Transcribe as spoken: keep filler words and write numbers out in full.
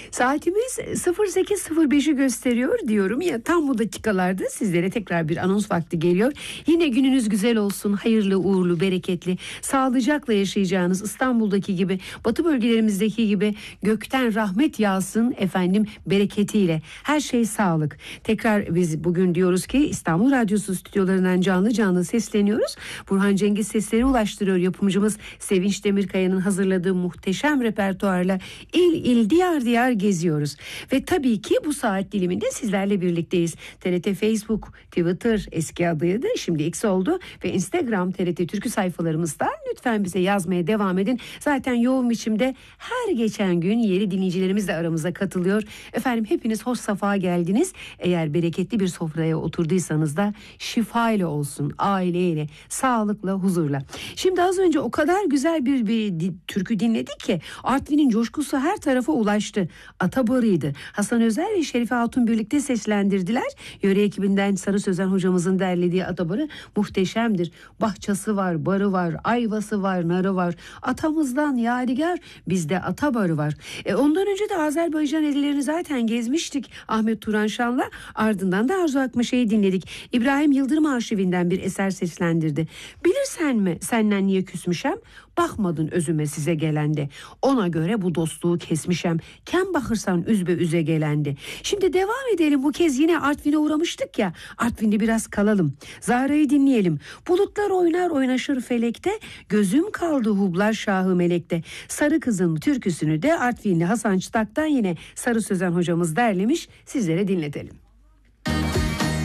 Saatimiz sıfır sekiz sıfır beşi gösteriyor diyorum ya, tam bu dakikalarda sizlere tekrar bir anons vakti geliyor. Yine gününüz güzel olsun, hayırlı, uğurlu, bereketli, sağlıcakla yaşayacağınız İstanbul'daki gibi, batı bölgelerimizdeki gibi gökten rahmet yağsın efendim bereketiyle. Her şey sağlık. Tekrar biz bugün diyoruz ki İstanbul Radyosu stüdyolarından canlı canlı sesleniyoruz. Burhan Cengiz sesleri ulaştırıyor yapımcımız Sevinç Demirkaya'nın hazırladığı muhteşem repertuarla il il diyar diyar geziyoruz. Ve tabii ki bu saat diliminde sizlerle birlikteyiz. T R T Facebook, Twitter eski adıydı, şimdi X oldu ve Instagram T R T Türkü sayfalarımızdan lütfen bize yazmaya devam edin. Zaten yoğun biçimde her geçen gün yeni dinleyicilerimiz de aramıza katılıyor. Efendim hepiniz hoş safa geldiniz. Eğer bereketli bir sofraya oturduysanız da şifayla olsun, aileyle, sağlıkla, huzurla. Şimdi az önce o kadar güzel bir, bir di, türkü dinledik ki Artvin'in coşkusu her tarafa ulaştı. Atabarı'ydı. Hasan Özer ve Şerife Hatun birlikte seslendirdiler. Yöre ekibinden Sarı Sözen hocamızın derlediği Atabarı muhteşemdir. Bahçesi var, barı var, ayvası var, narı var. Atamızdan yadigar, bizde Atabarı var. E ondan önce de Azerbaycan ellerini zaten gezmiştik Ahmet Turan Şan'la. Ardından da Arzu Akmaşa'yı dinledik. İbrahim Yıldırım arşivinden bir eser seslendirdi. Bilirsen mi senden niye küsmüşem? Bakmadın özüme size gelende. Ona göre bu dostluğu kesmişem. Ken bakırsan üzbe üze gelende. Şimdi devam edelim. Bu kez yine Artvin'e uğramıştık ya. Artvin'de biraz kalalım. Zahra'yı dinleyelim. Bulutlar oynar oynaşır felekte. Gözüm kaldı hublar şahı melekte. Sarı Kızım türküsünü de Artvinli Hasan Çıtak'tan yine Sarı Sözen hocamız derlemiş. Sizlere dinletelim.